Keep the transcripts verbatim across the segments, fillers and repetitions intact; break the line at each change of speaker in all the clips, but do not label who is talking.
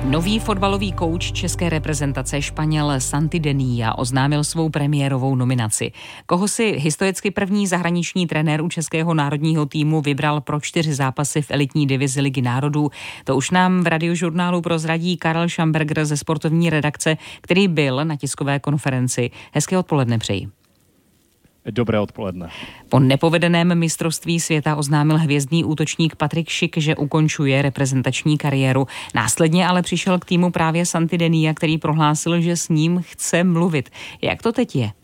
Nový fotbalový kouč české reprezentace Španěl Santi Denia oznámil svou premiérovou nominaci. Koho si historicky první zahraniční trenér u českého národního týmu vybral pro čtyři zápasy v elitní divizi Ligy národů, to už nám v Radiožurnálu prozradí Karel Schamberger ze sportovní redakce, který byl na tiskové konferenci. Hezké odpoledne přeji.
Dobré odpoledne.
Po nepovedeném mistrovství světa oznámil hvězdný útočník Patrik Schick, že ukončuje reprezentační kariéru. Následně ale přišel k týmu právě Santi Denia, který prohlásil, že s ním chce mluvit. Jak to teď je?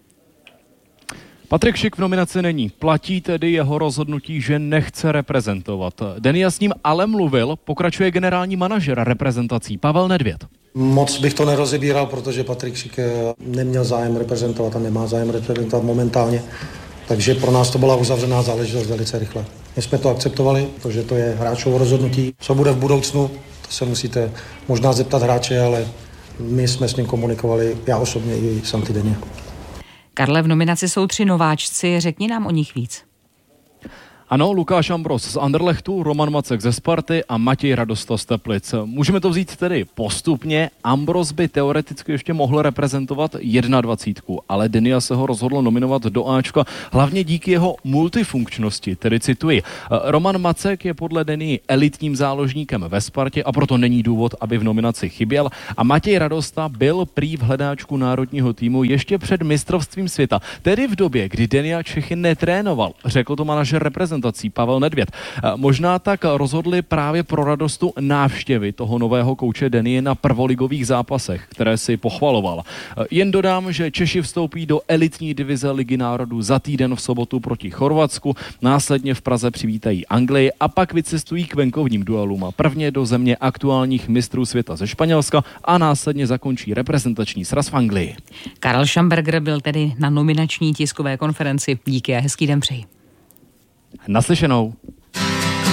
Patrik Schick v nominaci není. Platí tedy jeho rozhodnutí, že nechce reprezentovat. Denia s ním ale mluvil, pokračuje generální manažer reprezentací Pavel Nedvěd.
Moc bych to nerozebíral, protože Patrik Schick neměl zájem reprezentovat a nemá zájem reprezentovat momentálně. Takže pro nás to byla uzavřená záležitost velice rychle. My jsme to akceptovali, protože to je hráčovo rozhodnutí. Co bude v budoucnu, to se musíte možná zeptat hráče, ale my jsme s ním komunikovali, já osobně i Santi Denia.
Karle, v nominaci jsou tři nováčci, řekni nám o nich víc.
Ano, Lukáš Ambros z Anderlechtu, Roman Macek ze Sparty a Matěj Radosta z Teplic. Můžeme to vzít tedy postupně. Ambros by teoreticky ještě mohl reprezentovat dvacítku, ale Denia se ho rozhodl nominovat do Ačka, hlavně díky jeho multifunkčnosti, tedy cituji. Roman Macek je podle Denii elitním záložníkem ve Spartě a proto není důvod, aby v nominaci chyběl. A Matěj Radosta byl prý v hledáčku národního týmu ještě před mistrovstvím světa, tedy v době, kdy Denia Čechy netrénoval, řekl to manažer reprezentací Pavel Nedvěd. Možná tak rozhodli právě pro Radostu návštěvy toho nového kouče Denie na prvoligových zápasech, které si pochvaloval. Jen dodám, že Češi vstoupí do elitní divize Ligy národů za týden v sobotu proti Chorvatsku, následně v Praze přivítají Anglii a pak vycestují k venkovním duelům. Prvně do země aktuálních mistrů světa ze Španělska a následně zakončí reprezentační sraz v Anglii.
Karel Schamberger byl tedy na nominační tiskové konferenci. Díky a hezký den přeji.
Naslyšenou.